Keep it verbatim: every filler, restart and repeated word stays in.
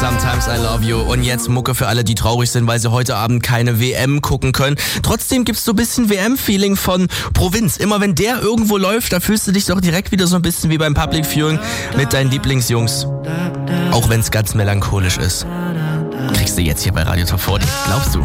Sometimes I Love You. Und jetzt Mucke für alle, die traurig sind, weil sie heute Abend keine W M gucken können. Trotzdem gibt's so ein bisschen W M-Feeling von Provinz. Immer wenn der irgendwo läuft, da fühlst du dich doch direkt wieder so ein bisschen wie beim Public Viewing mit deinen Lieblingsjungs. Auch wenn es ganz melancholisch ist. Kriegst du jetzt hier bei Radio Top vierzig. Glaubst du?